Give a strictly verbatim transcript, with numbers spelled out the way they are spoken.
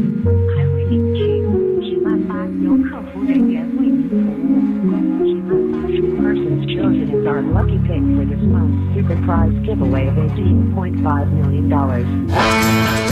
还会领取十万八由客服人员为您服务。十万八十 Persons chosen as our lucky pick for this month's super prize giveaway of eighteen point five million dollars.